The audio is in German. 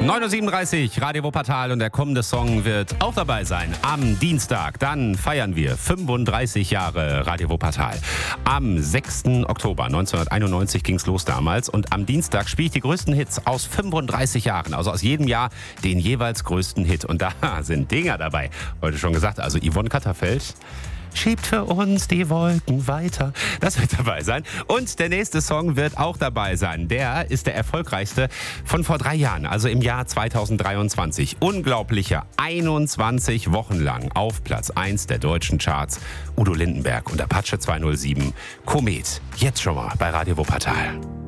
9.37 Uhr, Radio Wuppertal, und der kommende Song wird auch dabei sein. Am Dienstag, dann feiern wir 35 Jahre Radio Wuppertal. Am 6. Oktober 1991 ging es los damals, und am Dienstag spiele ich die größten Hits aus 35 Jahren, also aus jedem Jahr den jeweils größten Hit. Und da sind Dinger dabei, heute schon gesagt, also Yvonne Katterfeld schiebt für uns die Wolken weiter. Das wird dabei sein. Und der nächste Song wird auch dabei sein. Der ist der erfolgreichste von vor 3 Jahren, also im Jahr 2023. Unglaubliche 21 Wochen lang auf Platz 1 der deutschen Charts. Udo Lindenberg und Apache 207, Komet. Jetzt schon mal bei Radio Wuppertal.